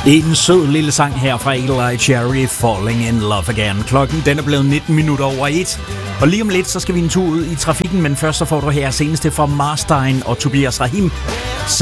En sød lille sang her fra Eli Cherry, Falling in Love Again. Klokken den er blevet 19 minutter over 1. Og lige om lidt, så skal vi en tur ud i trafikken, men først så får du her seneste fra Marstein og Tobias Rahim.